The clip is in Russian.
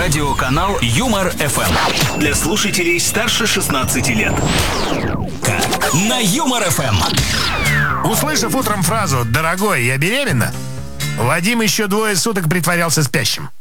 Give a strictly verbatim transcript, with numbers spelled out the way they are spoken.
Радиоканал Юмор эф эм. Для слушателей старше шестнадцати лет. На Юмор эф эм. Услышав утром фразу «Дорогой, я беременна», Вадим еще двое суток притворялся спящим.